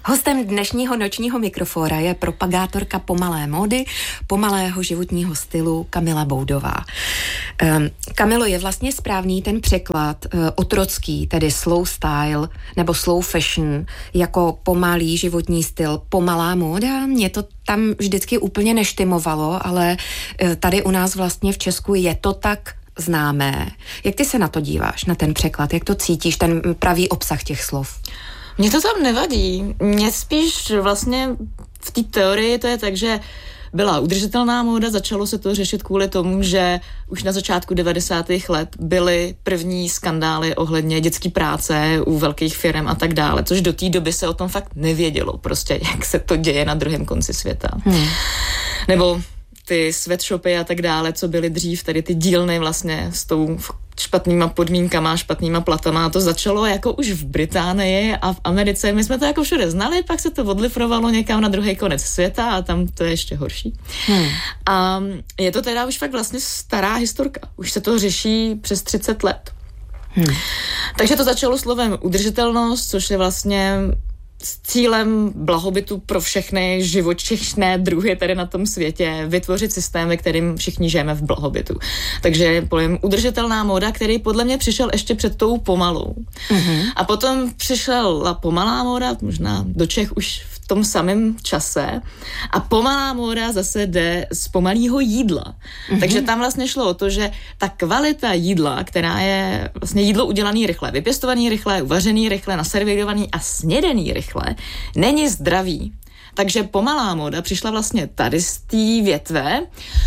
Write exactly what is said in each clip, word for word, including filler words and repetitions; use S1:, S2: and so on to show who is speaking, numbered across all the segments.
S1: Hostem dnešního nočního mikrofóra je propagátorka pomalé módy, pomalého životního stylu Kamila Boudová. Um, Kamilo, je vlastně správný ten překlad uh, otrocký, tedy slow style nebo slow fashion, jako pomalý životní styl, pomalá móda? Mě to tam vždycky úplně neštimovalo, ale uh, tady u nás vlastně v Česku je to tak známé. Jak ty se na to díváš, na ten překlad? Jak to cítíš, ten pravý obsah těch slov?
S2: Mně to tam nevadí. Mně spíš vlastně v té teorii to je tak, že byla udržitelná móda, začalo se to řešit kvůli tomu, že už na začátku devadesátých let byly první skandály ohledně dětské práce u velkých firm a tak dále, což do té doby se o tom fakt nevědělo, prostě jak se to děje na druhém konci světa. Hmm. Nebo ty sweatshopy a tak dále, co byly dřív, tady ty dílny vlastně s tou špatnýma podmínkama, špatnýma platama. To začalo jako už v Británii a v Americe. My jsme to jako všude znali, pak se to odlifrovalo někam na druhý konec světa a tam to je ještě horší. Hmm. A je to teda už fakt vlastně stará historka. Už se to řeší přes třicet let. Hmm. Takže to začalo slovem udržitelnost, což je vlastně s cílem blahobytu pro všechny živočišné druhy tady na tom světě, vytvořit systém, ve kterým všichni žijeme v blahobytu. Takže pojem udržitelná móda, který podle mě přišel ještě před tou pomalou. Mm-hmm. A potom přišla pomalá móda, možná do Čech už v tom samém čase. A pomalá móda zase jde z pomalého jídla. Mm-hmm. Takže tam vlastně šlo o to, že ta kvalita jídla, která je vlastně jídlo udělaný rychle, vypěstovaný rychle, uvařený rychle, naservírovaný a snědený rychle, není zdravý. Takže pomalá móda přišla vlastně tady z té větve,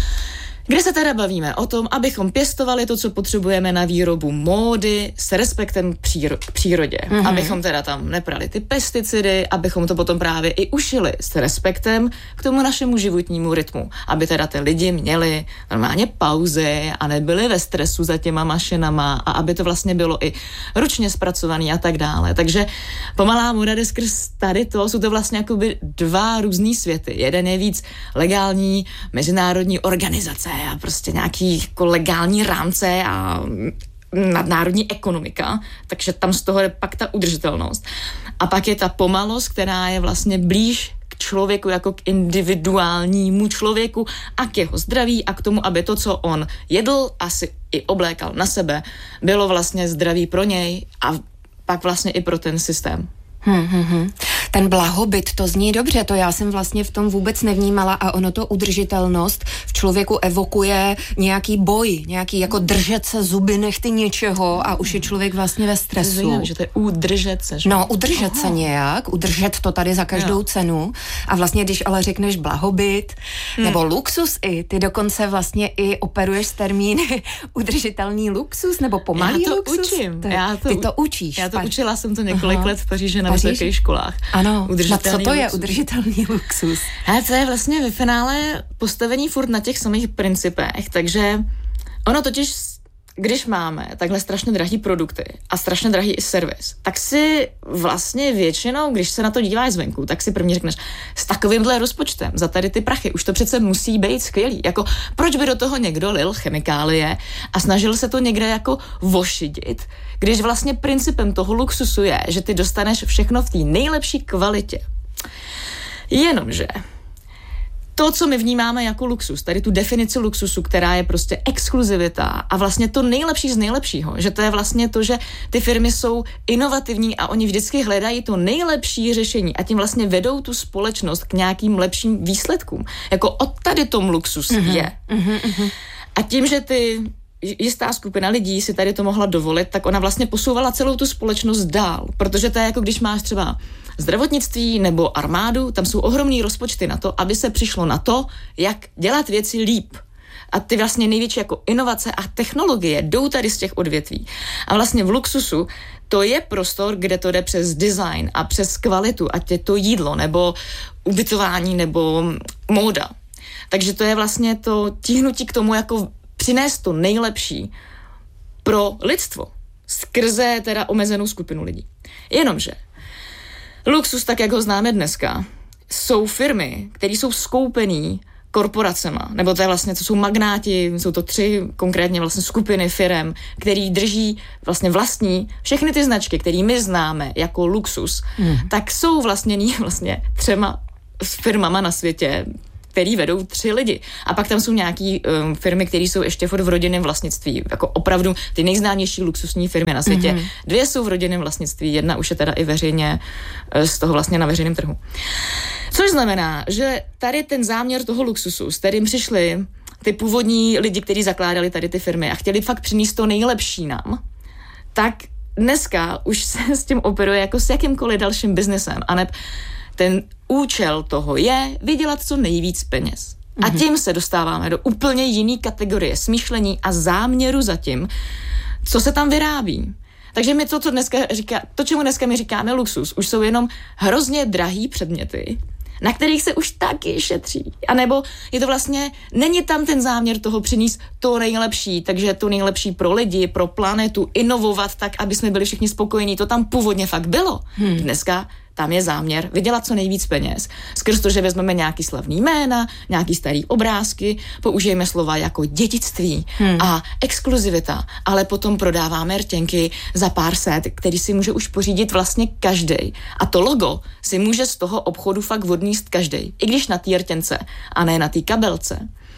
S2: kde se teda bavíme o tom, abychom pěstovali to, co potřebujeme na výrobu módy s respektem příro- k přírodě. Mm-hmm. Abychom teda tam neprali ty pesticidy, abychom to potom právě i ušili s respektem k tomu našemu životnímu rytmu. Aby teda ty lidi měli normálně pauzy a nebyli ve stresu za těma mašinama a aby to vlastně bylo i ručně zpracovaný a tak dále. Takže pomalá móda jde skrz tady to, jsou to vlastně jakoby dva různý světy. Jeden je víc legální mezinárodní organizace a prostě nějaký jako legální rámce a nadnárodní ekonomika, takže tam z toho je pak ta udržitelnost. A pak je ta pomalost, která je vlastně blíž k člověku jako k individuálnímu člověku a k jeho zdraví a k tomu, aby to, co on jedl a si i oblékal na sebe, bylo vlastně zdraví pro něj a pak vlastně i pro ten systém.
S1: Hmm, hmm, hmm. Ten blahobyt, to zní dobře, to já jsem vlastně v tom vůbec nevnímala a ono to udržitelnost v člověku evokuje nějaký boj, nějaký jako držet se zuby nechty něčeho a už je člověk vlastně ve stresu.
S2: Zajímavé, že to je udržet se. Že?
S1: No, udržet Aha. se nějak, udržet to tady za každou jo. cenu a vlastně, když ale řekneš blahobyt hmm. nebo luxus i, ty dokonce vlastně i operuješ s termíny udržitelný luxus nebo pomalý
S2: já to
S1: luxus.
S2: Učím.
S1: To,
S2: já to
S1: ty to učíš.
S2: Já to
S1: Pař.
S2: učila jsem to několik Aha. let v Paříži na vysokých školách.
S1: Ano, na co to
S2: luxus.
S1: je udržitelný luxus?
S2: Ale to je vlastně ve finále postavení furt na těch samých principech, takže ono totiž, když máme takhle strašně drahý produkty a strašně drahý i servis, tak si vlastně většinou, když se na to díváš zvenku, tak si první řekneš, s takovýmhle rozpočtem za tady ty prachy, už to přece musí být skvělý. Jako, proč by do toho někdo lil chemikálie a snažil se to někde jako vošidit, když vlastně principem toho luxusu je, že ty dostaneš všechno v té nejlepší kvalitě. Jenomže to, co my vnímáme jako luxus, tady tu definici luxusu, která je prostě exkluzivita a vlastně to nejlepší z nejlepšího, že to je vlastně to, že ty firmy jsou inovativní a oni vždycky hledají to nejlepší řešení a tím vlastně vedou tu společnost k nějakým lepším výsledkům. Jako od tady tom luxus mm-hmm. je. Mm-hmm. A tím, že ty jistá skupina lidí si tady to mohla dovolit, tak ona vlastně posouvala celou tu společnost dál, protože to je jako když máš třeba zdravotnictví nebo armádu, tam jsou ohromný rozpočty na to, aby se přišlo na to, jak dělat věci líp. A ty vlastně největší jako inovace a technologie jdou tady z těch odvětví. A vlastně v luxusu to je prostor, kde to jde přes design a přes kvalitu, ať je to jídlo nebo ubytování nebo móda. Takže to je vlastně to tíhnutí k tomu, jako přinést to nejlepší pro lidstvo skrze teda omezenou skupinu lidí. Jenomže luxus, tak jak ho známe dneska, jsou firmy, které jsou skoupený korporacema, nebo to je vlastně, to jsou magnáti, jsou to tři konkrétně vlastně skupiny firem, který drží vlastně vlastní všechny ty značky, které my známe jako luxus, hmm. tak jsou vlastněný vlastně třema firmama na světě, který vedou tři lidi. A pak tam jsou nějaký um, firmy, které jsou ještě furt v rodinném vlastnictví. Jako opravdu ty nejznámější luxusní firmy na světě. Mm-hmm. Dvě jsou v rodinném vlastnictví, jedna už je teda i veřejně z toho vlastně na veřejném trhu. Což znamená, že tady ten záměr toho luxusu, s kterým přišli ty původní lidi, kteří zakládali tady ty firmy a chtěli fakt přinést to nejlepší nám, tak dneska už se s tím operuje jako s jakýmkoliv dalším biznesem. A ne ten účel toho je vydělat co nejvíc peněz. A tím se dostáváme do úplně jiný kategorie smýšlení a záměru za tím, co se tam vyrábí. Takže my to, co dneska říká, to, čemu dneska my říkáme luxus, už jsou jenom hrozně drahý předměty, na kterých se už taky šetří. A nebo je to vlastně, není tam ten záměr toho přinést to nejlepší, takže to nejlepší pro lidi, pro planetu, inovovat tak, aby jsme byli všichni spokojení. To tam původně fakt bylo. Hmm. Dneska tam je záměr vydělat co nejvíc peněz. Skrz to, že vezmeme nějaký slavný jména, nějaký starý obrázky, použijeme slova jako dědictví hmm. a exkluzivita, ale potom prodáváme rtěnky za pár set, který si může už pořídit vlastně každej. A to logo si může z toho obchodu fakt odníst každej, i když na té rtěnce a ne na té kabelce.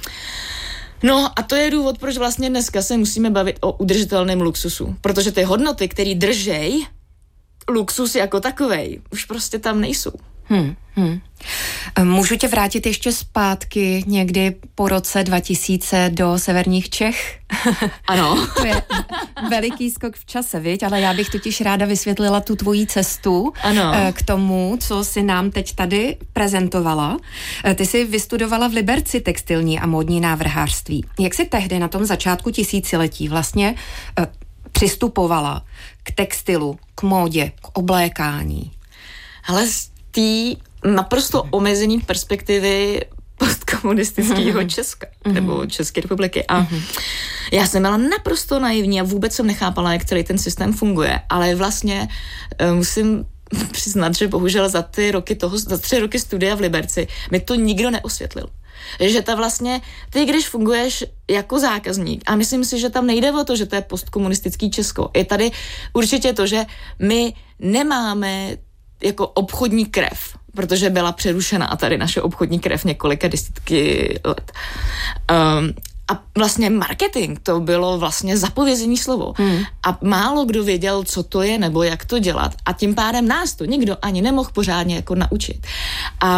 S2: No a to je důvod, proč vlastně dneska se musíme bavit o udržitelném luxusu, protože ty hodnoty, které držej luxus jako takovej, už prostě tam nejsou.
S1: Hmm, hmm. Můžu tě vrátit ještě zpátky někdy po roce dva tisíce do severních Čech?
S2: Ano.
S1: To je veliký skok v čase, viď? Ale já bych totiž ráda vysvětlila tu tvoji cestu
S2: ano.
S1: k tomu, co si nám teď tady prezentovala. Ty jsi vystudovala v Liberci textilní a módní návrhářství. Jak jsi tehdy na tom začátku tisíciletí vlastně přistupovala k textilu, k módě, k oblékání?
S2: Ale z té naprosto omezený perspektivy postkomunistického Česka, mm-hmm. nebo České republiky. A mm-hmm. já jsem byla naprosto naivní a vůbec jsem nechápala, jak celý ten systém funguje, ale vlastně uh, musím přiznat, že bohužel za ty roky toho, za tři roky studia v Liberci mi to nikdo neosvětlil. Že ta vlastně, ty když funguješ jako zákazník, a myslím si, že tam nejde o to, že to je postkomunistický Česko, je tady určitě to, že my nemáme jako obchodní krev, protože byla přerušena a tady naše obchodní krev několika desítky let. Um, a vlastně marketing, to bylo vlastně zapovězený slovo. Hmm. A málo kdo věděl, co to je nebo jak to dělat. A tím pádem nás to nikdo ani nemohl pořádně jako naučit. A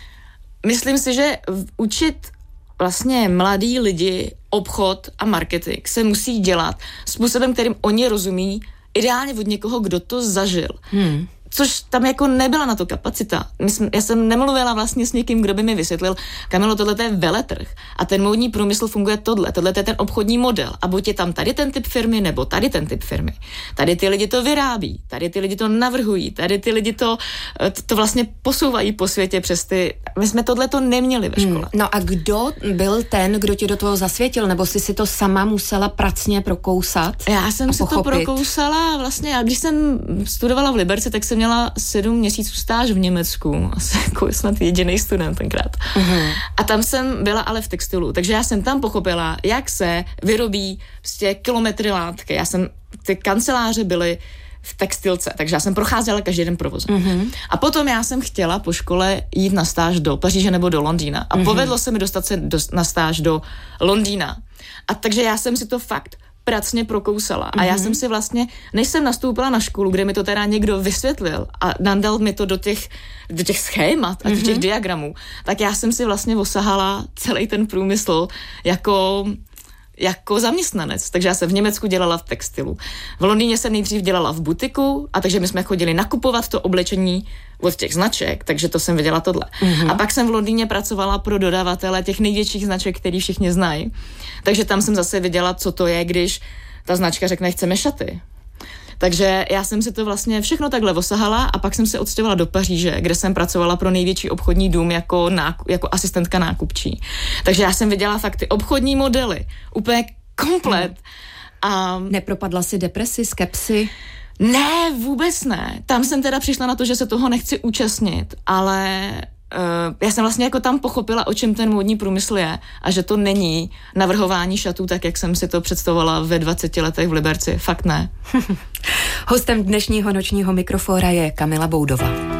S2: myslím si, že učit vlastně mladí lidi obchod a marketing se musí dělat způsobem, kterým oni rozumí, ideálně od někoho, kdo to zažil. Hmm. Což tam jako nebyla na to kapacita. Jsme, já jsem nemluvila vlastně s někým, kdo by mi vysvětlil, Kamilo, tohle je veletrh a ten módní průmysl funguje tohle, tohle je ten obchodní model a buď je tam tady ten typ firmy, nebo tady ten typ firmy. Tady ty lidi to vyrábí, tady ty lidi to navrhují, tady ty lidi to, to, to vlastně posouvají po světě přes ty... My jsme tohle to neměli ve škole.
S1: Hmm. No a kdo byl ten, kdo tě do toho zasvětil, nebo jsi si to sama musela pracně prokousat?
S2: Já jsem si
S1: pochopit?
S2: to prokousala vlastně, a když jsem studovala v Liberci, tak jsem měla sedm měsíců stáž v Německu. Asi jako snad jediný student tenkrát. Uh-huh. A tam jsem byla ale v textilu. Takže já jsem tam pochopila, jak se vyrobí prostě kilometry látky. Já jsem, ty kanceláře byly v textilce, takže já jsem procházela každý den provozem. Uh-huh. A potom já jsem chtěla po škole jít na stáž do Paříže nebo do Londýna. A uh-huh. povedlo se mi dostat se do, na stáž do Londýna. A takže já jsem si to fakt pracně prokousala. A já jsem si vlastně, než jsem nastoupila na školu, kde mi to teda někdo vysvětlil a nadal mi to do těch, do těch schémat a do těch diagramů, tak já jsem si vlastně osahala celý ten průmysl jako, jako zaměstnanec. Takže já jsem v Německu dělala v textilu. V Londýně jsem nejdřív dělala v butiku a takže my jsme chodili nakupovat to oblečení od těch značek, takže to jsem viděla tohle. Mm-hmm. A pak jsem v Londýně pracovala pro dodavatele těch největších značek, který všichni znají. Takže tam jsem zase viděla, co to je, když ta značka řekne, chceme šaty. Takže já jsem si to vlastně všechno takhle osahala a pak jsem se odstěhovala do Paříže, kde jsem pracovala pro největší obchodní dům jako, nákup, jako asistentka nákupčí. Takže já jsem viděla fakt ty obchodní modely, úplně komplet. A
S1: nepropadla si depresi, skepsi?
S2: Ne, vůbec ne. Tam jsem teda přišla na to, že se toho nechci účastnit, ale uh, já jsem vlastně jako tam pochopila, o čem ten módní průmysl je a že to není navrhování šatů tak, jak jsem si to představovala ve dvaceti letech v Liberci. Fakt ne.
S1: Hostem dnešního nočního mikrofóra je Kamila Boudová.